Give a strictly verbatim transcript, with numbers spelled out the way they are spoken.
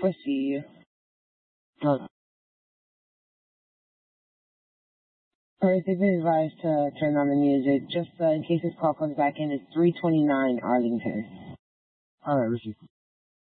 Proceed. Good. First, they've been advised to turn on the music. Just uh, in case this call comes back in, it's three twenty-nine Arlington. All right, Rishi.